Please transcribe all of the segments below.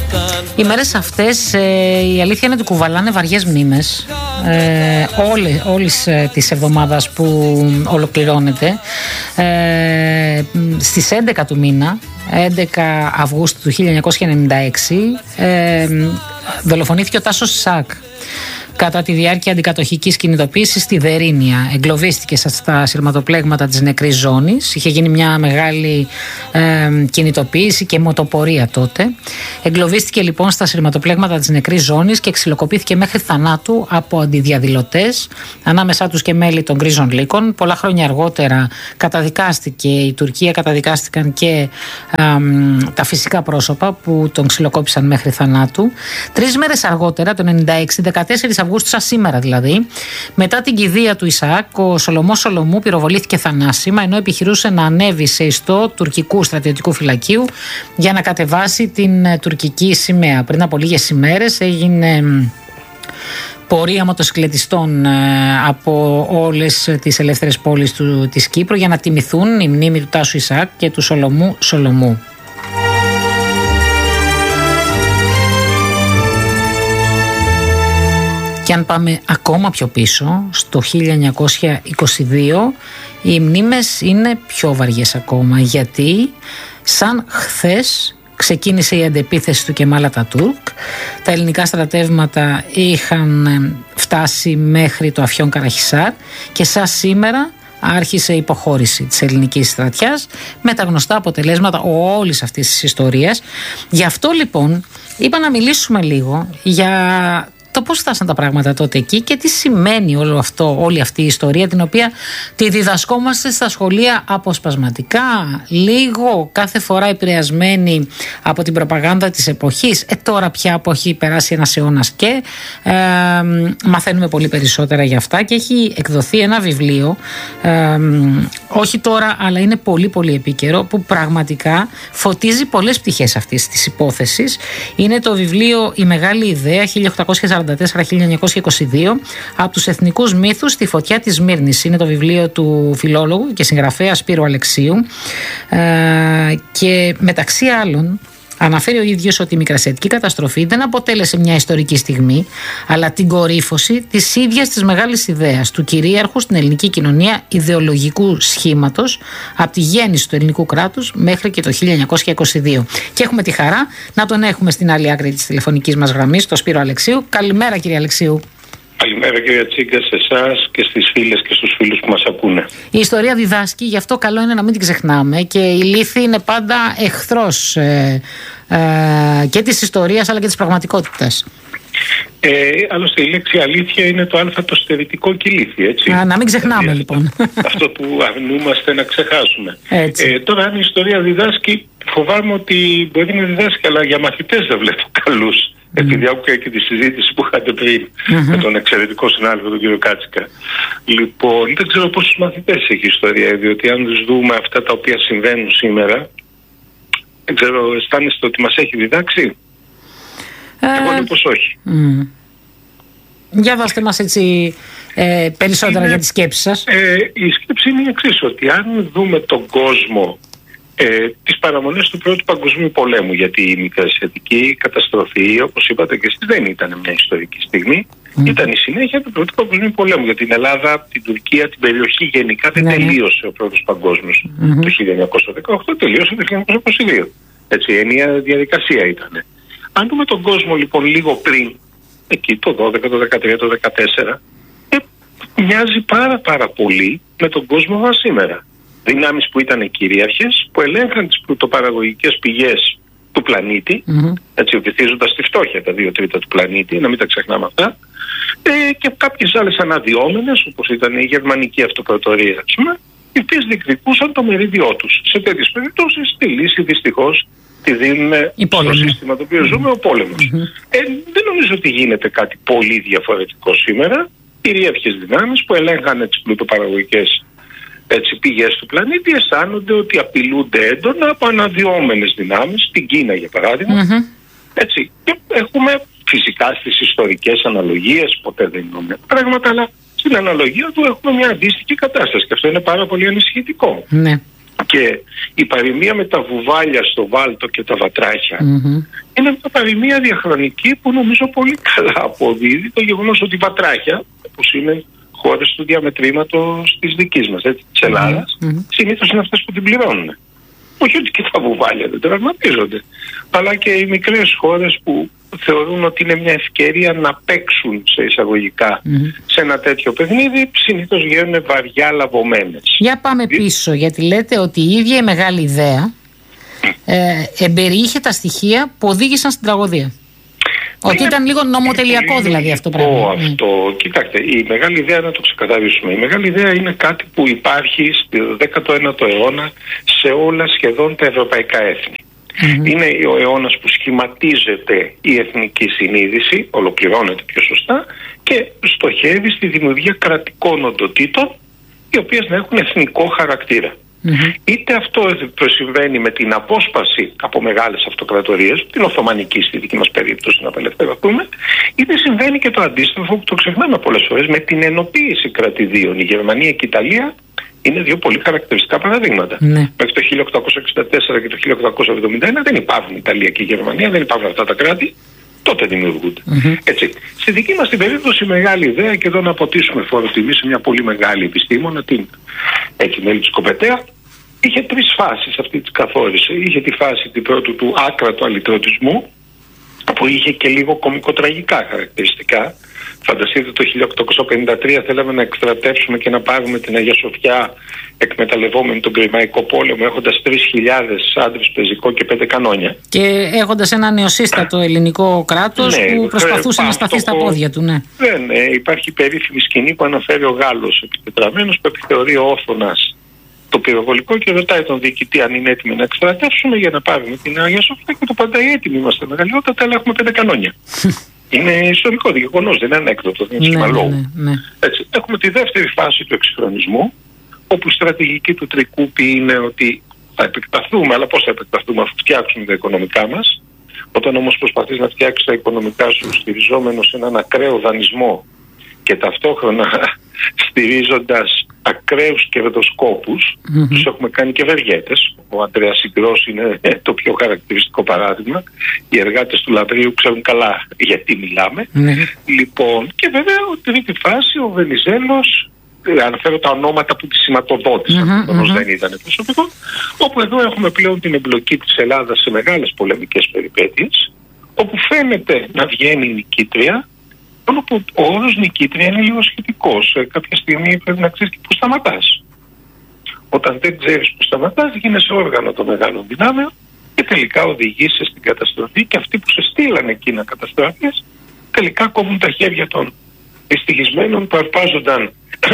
Οι μέρες αυτές η αλήθεια είναι ότι κουβαλάνε βαριές μνήμες όλης της εβδομάδας που ολοκληρώνεται. Στις 11 του μήνα, 11 Αυγούστου του 1996, δολοφονήθηκε ο Τάσος Σακ κατά τη διάρκεια αντικατοχικής κινητοποίησης στη Δερίνια. Εγκλωβίστηκε στα σειρματοπλέγματα της νεκρής ζώνης. Είχε γίνει μια μεγάλη κινητοποίηση και μοτοπορία τότε. Εγκλωβίστηκε λοιπόν στα σειρματοπλέγματα της νεκρής ζώνης και ξυλοκοπήθηκε μέχρι θανάτου από αντιδιαδηλωτές, ανάμεσά τους και μέλη των Γκρίζων Λύκων. Πολλά χρόνια αργότερα καταδικάστηκε η Τουρκία, καταδικάστηκαν και τα φυσικά πρόσωπα που τον ξυλοκόπησαν μέχρι θανάτου. 3 μέρες αργότερα, το 1996, 14 Αυγούστου, σαν σήμερα δηλαδή, μετά την κηδεία του Ισαάκ, ο Σολομός Σολομού πυροβολήθηκε θανάσιμα ενώ επιχειρούσε να ανέβει σε ιστό τουρκικού στρατιωτικού φυλακίου για να κατεβάσει την τουρκική σημαία. Πριν από λίγες ημέρες έγινε πορεία μοτοσυκλετιστών από όλες τις ελεύθερες πόλεις της Κύπρου για να τιμηθούν η μνήμη του Τάσου Ισαάκ και του Σολομού Σολομού. Και αν πάμε ακόμα πιο πίσω, στο 1922, οι μνήμες είναι πιο βαριές ακόμα, γιατί σαν χθες ξεκίνησε η αντεπίθεση του Κεμάλ Ατατούρκ. Τα ελληνικά στρατεύματα είχαν φτάσει μέχρι το Αφιόν Καραχισάρ και σαν σήμερα άρχισε η υποχώρηση της ελληνικής στρατιάς με τα γνωστά αποτελέσματα όλης αυτής της ιστορίας. Γι' αυτό λοιπόν είπα να μιλήσουμε λίγο για το πώς φτάσαν τα πράγματα τότε εκεί και τι σημαίνει όλο αυτό, όλη αυτή η ιστορία, την οποία τη διδασκόμαστε στα σχολεία αποσπασματικά, λίγο κάθε φορά επηρεασμένη από την προπαγάνδα της εποχής. Τώρα πια από έχει περάσει ένας αιώνας και μαθαίνουμε πολύ περισσότερα για αυτά και έχει εκδοθεί ένα βιβλίο, όχι τώρα αλλά είναι πολύ πολύ επίκαιρο, που πραγματικά φωτίζει πολλές πτυχές αυτής της υπόθεσης. Είναι το βιβλίο «Η Μεγάλη Ιδέα 1844-1922 από τους εθνικούς μύθους στη φωτιά της Σμύρνης». Είναι το βιβλίο του φιλόλογου και συγγραφέα Σπύρου Αλεξίου και μεταξύ άλλων αναφέρει ο ίδιος ότι η Μικρασιατική καταστροφή δεν αποτέλεσε μια ιστορική στιγμή, αλλά την κορύφωση της ίδιας της μεγάλης ιδέας του κυρίαρχου στην ελληνική κοινωνία ιδεολογικού σχήματος από τη γέννηση του ελληνικού κράτους μέχρι και το 1922. Και έχουμε τη χαρά να τον έχουμε στην άλλη άκρη της τηλεφωνικής μας γραμμής, τον Σπύρο Αλεξίου. Καλημέρα, κύριε Αλεξίου. Καλημέρα, κυρία Τσίγκα, σε εσάς και στις φίλες και στους φίλους που μας ακούνε. Η ιστορία διδάσκει, γι' αυτό καλό είναι να μην την ξεχνάμε, και η λύθη είναι πάντα εχθρός και της ιστορίας αλλά και της πραγματικότητας. Άλλωστε η λέξη αλήθεια είναι το α το στερητικό και ηλίθι, έτσι. Να μην ξεχνάμε λοιπόν. Αυτό που αρνούμαστε να ξεχάσουμε. Τώρα αν η ιστορία διδάσκει, φοβάμαι ότι μπορεί να διδάσκει, αλλά για μαθητές δεν βλέπω καλούς. Επειδή άκουγα και τη συζήτηση που είχατε πριν με τον εξαιρετικό συνάδελφο τον κύριο Κάτσικα. Λοιπόν, δεν ξέρω πόσους μαθητές έχει η ιστορία, διότι αν τους δούμε αυτά τα οποία συμβαίνουν σήμερα, δεν ξέρω, αισθάνεστε ότι μας έχει διδάξει? Εγώ λέω πως όχι. Για δώστε μας έτσι περισσότερα για τη σκέψη σας. Η σκέψη είναι η εξής, ότι αν δούμε τον κόσμο, τις παραμονές του Πρώτου Παγκοσμίου Πολέμου, γιατί η Μικρασιατική καταστροφή, όπως είπατε και εσείς, δεν ήταν μια ιστορική στιγμή, ήταν η συνέχεια του Πρώτου Παγκοσμίου Πολέμου. Για την Ελλάδα, την Τουρκία, την περιοχή γενικά δεν τελείωσε ο Πρώτος Παγκόσμιος το 1918, τελείωσε το 1922. Έτσι, η ενιαία διαδικασία ήταν. Αν δούμε τον κόσμο λοιπόν λίγο πριν, εκεί το 12, το 13, το 14, μοιάζει πάρα πολύ με τον κόσμο μας σήμερα. Δυνάμεις που ήταν κυρίαρχες, που ελέγχαν τις πλουτοπαραγωγικές πηγές του πλανήτη, έτσι, βυθίζοντας τη φτώχεια τα 2/3 του πλανήτη, να μην τα ξεχνάμε αυτά, και κάποιες άλλες αναδυόμενες, όπως ήταν η γερμανική αυτοκρατορία, οι οποίες διεκδικούσαν το μερίδιό τους. Σε τέτοιες περιπτώσεις τη λύση δυστυχώς τη δίνουν στο σύστημα το οποίο ζούμε, ο πόλεμος. Δεν νομίζω ότι γίνεται κάτι πολύ διαφορετικό σήμερα. Κυρίαρχες δυνάμεις που ελέγχανε τις πλουτοπαραγωγικές πηγές του πλανήτη αισθάνονται ότι απειλούνται έντονα από αναδυόμενες δυνάμεις, στην Κίνα για παράδειγμα. Έτσι. Και έχουμε φυσικά στις ιστορικές αναλογίες, ποτέ δεν είναι πράγματα, αλλά στην αναλογία του έχουμε μια αντίστοιχη κατάσταση και αυτό είναι πάρα πολύ ανησυχητικό. Και η παροιμία με τα βουβάλια στο Βάλτο και τα βατράχια είναι μια παροιμία διαχρονική που νομίζω πολύ καλά αποδίδει το γεγονός ότι οι βατράχια, όπως είναι χώρες του διαμετρήματος της δικής μας, της Ελλάδας, συνήθως είναι αυτές που την πληρώνουν. Όχι ότι και τα βουβάλια δεν τραυματίζονται, αλλά και οι μικρές χώρες που θεωρούν ότι είναι μια ευκαιρία να παίξουν σε εισαγωγικά σε ένα τέτοιο παιχνίδι, συνήθως γίνουν βαριά λαβωμένες. Για πάμε πίσω, γιατί λέτε ότι η ίδια η μεγάλη ιδέα εμπεριείχε τα στοιχεία που οδήγησαν στην τραγωδία. Ότι ήταν λίγο νομοτελειακό δηλαδή αυτό το πράγμα. Κοιτάξτε, η μεγάλη ιδέα, να το ξεκαθαρίσουμε, η μεγάλη ιδέα είναι κάτι που υπάρχει στο 19ο αιώνα σε όλα σχεδόν τα ευρωπαϊκά έθνη. Είναι ο αιώνας που σχηματίζεται η εθνική συνείδηση, ολοκληρώνεται πιο σωστά, και στοχεύει στη δημιουργία κρατικών οντοτήτων, οι οποίες να έχουν εθνικό χαρακτήρα. Είτε αυτό συμβαίνει με την απόσπαση από μεγάλες αυτοκρατορίες, την Οθωμανική στη δική μας περίπτωση να απελευθερωθούμε, είτε συμβαίνει και το αντίστοιχο που το ξεχνάμε πολλές φορές με την ενοποίηση κρατηδίων. Η Γερμανία και η Ιταλία είναι δύο πολύ χαρακτηριστικά παραδείγματα. Μέχρι το 1864 και το 1871 δεν υπάρχουν η Ιταλία και η Γερμανία, δεν υπάρχουν αυτά τα κράτη. Τότε δημιουργούνται. Έτσι. Στη δική μας την περίπτωση, η μεγάλη ιδέα, και εδώ να αποτίσουμε φόρο τιμή σε μια πολύ μεγάλη επιστήμονα, την μέλη της Κοπετέα, είχε τρεις φάσεις αυτή της καθόρισε. Είχε τη φάση την πρώτη του άκρατου αλυτρωτισμού, που είχε και λίγο κωμικοτραγικά χαρακτηριστικά. Φανταστείτε, το 1853 θέλαμε να εκστρατεύσουμε και να πάρουμε την Αγία Σοφιά, εκμεταλλευόμενοι τον Κρημαϊκό πόλεμο, έχοντας 3.000 άντρες πεζικό και 5 κανόνια. Και έχοντας ένα νεοσύστατο ελληνικό κράτος που προσπαθούσε να σταθεί στα πόδια του. Υπάρχει περίφημη σκηνή που αναφέρει ο Γάλλος επιτετραμένος, που επιθεωρεί ο Όθωνας το πυροβολικό και ρωτάει τον διοικητή αν είναι έτοιμοι να εκστρατεύσουμε για να πάρουμε την Αγία Σοφιά, και του απαντάει: έτοιμοι είμαστε μεγαλειότατα, αλλά έχουμε 5 κανόνια. Είναι ιστορικό γεγονός, δεν είναι ανέκδοτο, δεν είναι σχήμα λόγου. Έχουμε τη δεύτερη φάση του εξυγχρονισμού, όπου η στρατηγική του Τρικούπη είναι ότι θα επεκταθούμε, αλλά πώς θα επεκταθούμε, αφού φτιάξουμε τα οικονομικά μας. Όταν όμως προσπαθείς να φτιάξεις τα οικονομικά σου στηριζόμενος σε έναν ακραίο δανεισμό και ταυτόχρονα στηρίζοντας ακραίους κερδοσκόπους, τους έχουμε κάνει και βεργέτες. Ο Ανδρέας Συγκρός είναι το πιο χαρακτηριστικό παράδειγμα. Οι εργάτες του Λαβρίου ξέρουν καλά γιατί μιλάμε. Λοιπόν, και βέβαια η τρίτη φάση, ο Βενιζέλος, αναφέρω τα ονόματα που τη σηματοδότησαν, όμως δεν ήταν προσωπικό, όπου εδώ έχουμε πλέον την εμπλοκή της Ελλάδας σε μεγάλες πολεμικές περιπέτειες, όπου φαίνεται να βγαίνει η νικήτρια, μόνο που ο όρος νικήτρια είναι λίγο σχετικός. Κάποια στιγμή πρέπει να ξέρεις και πού σταματάς. Όταν δεν ξέρεις πού σταματάς, γίνεσαι όργανο των μεγάλων δυνάμεων και τελικά οδηγείσαι στην καταστροφή, και αυτοί που σε στείλανε εκεί να καταστραφείς τελικά κόβουν τα χέρια των δυστυχισμένων που αρπάζονταν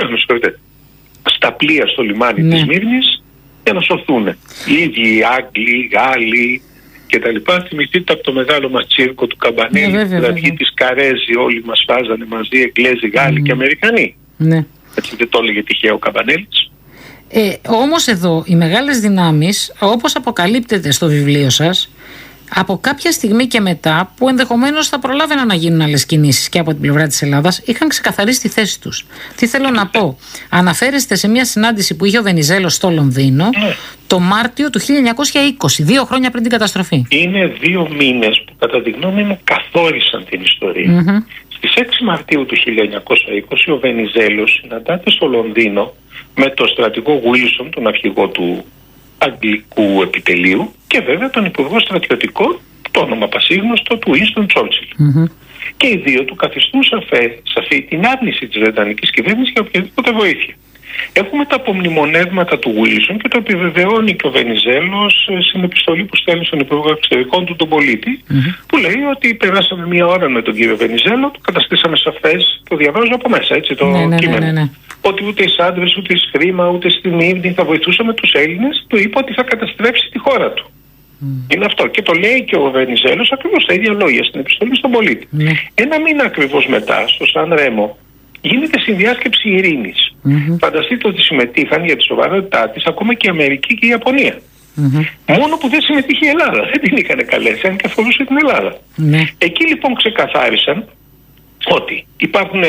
στα πλοία στο λιμάνι της Μύρνης για να σωθούν. Οι ίδιοι οι Άγγλοι, οι Γάλλοι κτλ. Θυμηθείτε από το μεγάλο μας τσίρκο του Καμπανέλη, δηλαδή της Καρέζη, όλοι μας φάζανε μαζί, Εγγλέζοι, Γάλλοι και Αμερικανοί. Έτσι δεν το έλεγε τυχαίο ο Καμπανέλης. Όμως εδώ οι μεγάλες δυνάμεις, όπως αποκαλύπτεται στο βιβλίο σας, από κάποια στιγμή και μετά, που ενδεχομένως θα προλάβαιναν να γίνουν άλλες κινήσεις και από την πλευρά της Ελλάδας, είχαν ξεκαθαρίσει τη θέση τους. Τι θέλω να πω? Αναφέρεστε σε μια συνάντηση που είχε ο Βενιζέλος στο Λονδίνο το Μάρτιο του 1920, 2 χρόνια πριν την καταστροφή. Είναι 2 μήνες που κατά τη γνώμη μου καθόρισαν την ιστορία. Στις 6 Μαρτίου του 1920 ο Βενιζέλος συναντάται στο Λονδίνο με τον στρατηγό Wilson, τον αρχηγό του Αγγλικού επιτελείου, και βέβαια τον Υπουργό Στρατιωτικών, το όνομα πασίγνωστο, του Winston Churchill. Και οι δύο του καθιστούν σαφή την άρνηση της Βρετανικής κυβέρνησης για οποιαδήποτε βοήθεια. Έχουμε τα απομνημονεύματα του Wilson και το επιβεβαιώνει και ο Βενιζέλος στην επιστολή που στέλνει στον Υπουργό Εξωτερικών του, τον πολίτη, που λέει ότι περάσαμε 1 ώρα με τον κύριο Βενιζέλο, του καταστήσαμε σαφές, το διαβάζω από μέσα, έτσι, το κείμενο. Ότι ούτε εις άντρες, ούτε εις χρήμα, ούτε στην Ήρνη θα βοηθούσαμε τους Έλληνες, του είπε ότι θα καταστρέψει τη χώρα του. Είναι αυτό. Και το λέει και ο Βενιζέλος ακριβώς τα ίδια λόγια στην επιστολή στον πολίτη. 1 μήνα ακριβώς μετά, στο Σαν Ρέμο, γίνεται συνδιάσκεψη ειρήνης. Φανταστείτε ότι συμμετείχαν για τη σοβαρότητά της ακόμα και η Αμερική και η Ιαπωνία. Μόνο που δεν συμμετείχε η Ελλάδα. Δεν την είχαν καλέσει, αν και αφορούσε την Ελλάδα. Εκεί λοιπόν ξεκαθάρισαν ότι υπάρχουν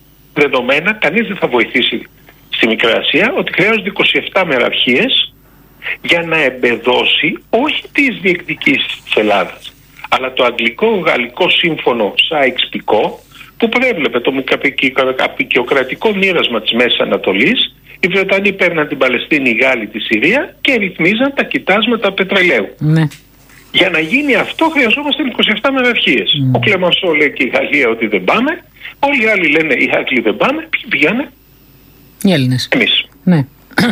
δεδομένα, κανείς δεν θα βοηθήσει στη Μικρά Ασία, ότι χρειάζονται 27 μεραρχίες για να εμπεδώσει όχι τις διεκδικήσεις της Ελλάδας, αλλά το αγγλικό-γαλλικό σύμφωνο Σάιξ-Πικό, που προέβλεπε το απεικιοκρατικό μοίρασμα της Μέσης Ανατολής. Οι Βρετανοί παίρναν την Παλαιστίνη, οι Γάλλοι τη Συρία και ρυθμίζαν τα κοιτάσματα πετρελαίου. Ναι. Για να γίνει αυτό χρειαζόμαστε 27 μοναρχίες. Ο Κλεμανσό λέει και η Γαλλία ότι δεν πάμε. Όλοι οι άλλοι λένε οι Άγγλοι δεν πάμε. Ποιοι πηγαίνουν? Οι Έλληνες. Εμείς. Ναι.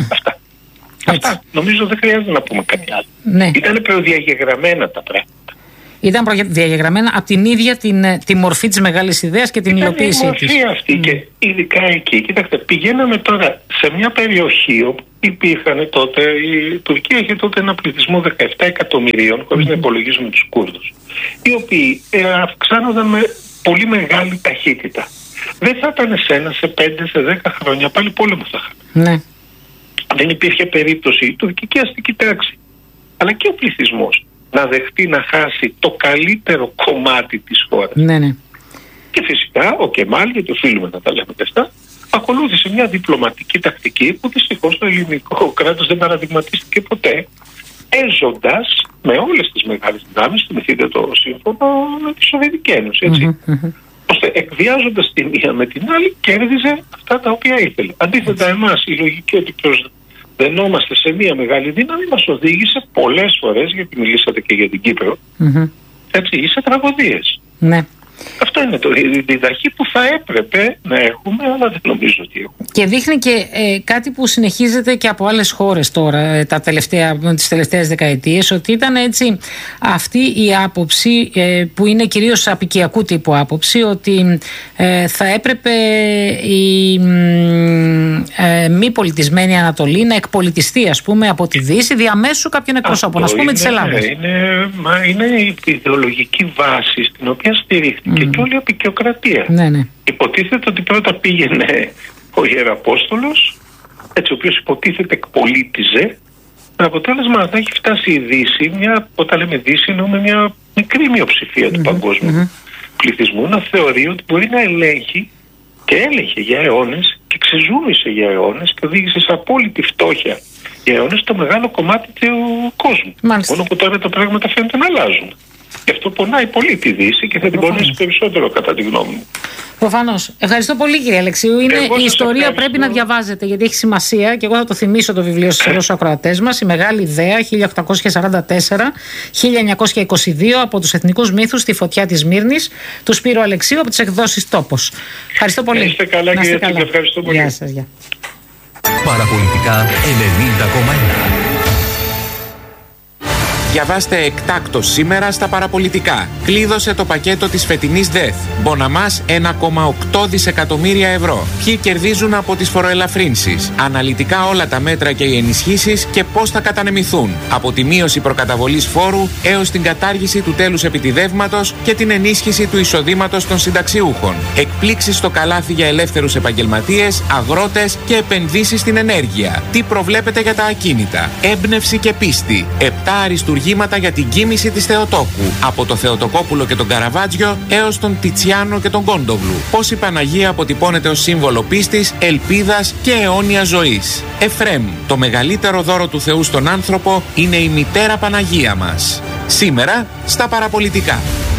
Αυτά. Νομίζω δεν χρειάζεται να πούμε κάτι άλλο. Ναι. Ήταν προδιαγεγραμμένα τα πράγματα. Ήταν διαγεγραμμένα από την ίδια τη μορφή της μεγάλης ιδέας και την υλοποίησή της. Η μορφή αυτή και ειδικά εκεί. Κοιτάξτε, πηγαίναμε τώρα σε μια περιοχή όπου υπήρχαν τότε, η Τουρκία είχε τότε ένα πληθυσμό 17 εκατομμυρίων, χωρίς να υπολογίζουμε τους Κούρδους, οι οποίοι αυξάνονταν με πολύ μεγάλη ταχύτητα. Δεν θα ήταν σε 5, σε 10 χρόνια πάλι πόλεμο θα είχαμε. Ναι. Δεν υπήρχε περίπτωση η τουρκική αστική τάξη, αλλά και ο πληθυσμός να δεχτεί να χάσει το καλύτερο κομμάτι της χώρας. Ναι, ναι. Και φυσικά ο Κεμάλ, γιατί οφείλουμε να τα λέμε και αυτά, ακολούθησε μια διπλωματική τακτική που δυστυχώς το ελληνικό κράτος δεν παραδειγματίστηκε ποτέ, έζοντας με όλες τις μεγάλες δυνάμεις, θυμηθείτε το σύμφωνο με τη Σοβιετική Ένωση, έτσι. Ώστε εκβιάζοντας τη μία με την άλλη κέρδιζε αυτά τα οποία ήθελε. Αντίθετα εμάς η λογική ότι προσδενόμαστε σε μία μεγάλη δύναμη μας οδήγησε πολλές φορές, γιατί μιλήσατε και για την Κύπρο, έτσι, σε τραγωδίες. Ναι. Αυτό είναι η διδαχή που θα έπρεπε να έχουμε, αλλά δεν νομίζω ότι έχουμε. Και δείχνει και κάτι που συνεχίζεται και από άλλες χώρες τώρα τις τελευταίες δεκαετίες, ότι ήταν έτσι αυτή η άποψη που είναι κυρίως απικιακού τύπου άποψη, ότι θα έπρεπε η μη πολιτισμένη Ανατολή να εκπολιτιστεί, ας πούμε, από τη Δύση διαμέσου κάποιων εκπροσώπων, ας πούμε της Ελλάδας. Είναι η ιδεολογική βάση στην οποία στηρίχθηκε και όλη η απεικιοκρατία. Ναι, ναι. Υποτίθεται ότι πρώτα πήγαινε ο Ιεραπόστολος, έτσι, ο οποίος υποτίθεται εκπολίτιζε, με αποτέλεσμα να έχει φτάσει η Δύση, όταν λέμε Δύση εννοούμε μια μικρή μειοψηφία του παγκόσμιου πληθυσμού, να θεωρεί ότι μπορεί να ελέγχει, και έλεγχε για αιώνες και ξεζούμισε για αιώνες και οδήγησε σε απόλυτη φτώχεια για αιώνες το μεγάλο κομμάτι του κόσμου. Μάλιστα. Μόνο που τώρα τα πράγματα φαίνεται να αλλάζουν. Και αυτό πονάει πολύ τη Δύση και θα την πονέσει περισσότερο, κατά τη γνώμη μου. Προφανώς. Ευχαριστώ πολύ, κύριε Αλεξίου. Η ιστορία πρέπει να διαβάζετε, γιατί έχει σημασία, και εγώ θα το θυμίσω το βιβλίο σας εδώ στους ακροατές μας. Η Μεγάλη Ιδέα 1844-1922 από τους Εθνικούς Μύθους στη Φωτιά της Μύρνης, του Σπύρου Αλεξίου από τις εκδόσεις Τόπος. Ευχαριστώ πολύ. Να είστε καλά, κύριε Τσίκα. Ευχαριστώ πολύ. Γεια σας. Γεια. Παραπολιτικά 90,1. Διαβάστε εκτάκτως σήμερα στα παραπολιτικά. Κλείδωσε το πακέτο της φετινής ΔΕΘ. Μποναμάς 1,8 δισεκατομμύρια ευρώ. Ποιοι κερδίζουν από τις φοροελαφρύνσεις. Αναλυτικά όλα τα μέτρα και οι ενισχύσεις και πώς θα κατανεμηθούν. Από τη μείωση προκαταβολής φόρου έως την κατάργηση του τέλους επιτιδεύματος και την ενίσχυση του εισοδήματος των συνταξιούχων. Εκπλήξεις στο καλάθι για ελεύθερους επαγγελματίες, αγρότες και επενδύσεις στην ενέργεια. Τι προβλέπετε για τα ακίνητα. Έμπνευση και πίστη. 7 αριστουργήματα για την κοίμηση της Θεοτόκου, από το Θεοτοκόπουλο και τον Καραβάτζιο έως τον Τιτσιάνο και τον Κόντογλου. Πώς η Παναγία αποτυπώνεται ως σύμβολο πίστης, ελπίδας και αιώνιας ζωής. Εφρέμ, το μεγαλύτερο δώρο του Θεού στον άνθρωπο είναι η μητέρα Παναγία μας. Σήμερα στα παραπολιτικά.